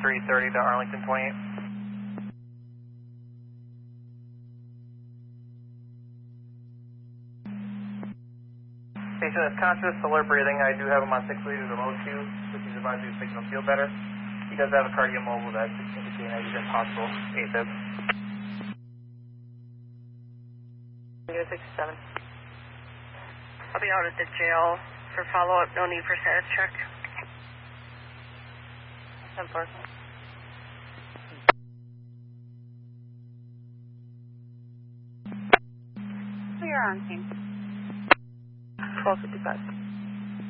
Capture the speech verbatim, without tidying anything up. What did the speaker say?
three thirty to Arlington twenty-eight. Patient is conscious, alert breathing. I do have him on six liters of O two, which is advised to make him feel better. He does have a cardiomobile that's indicating that he's in possible AFib. zero six seven. I'll be out at the jail for follow-up. No need for status check. ten four. You're on scene. twelve fifty-five.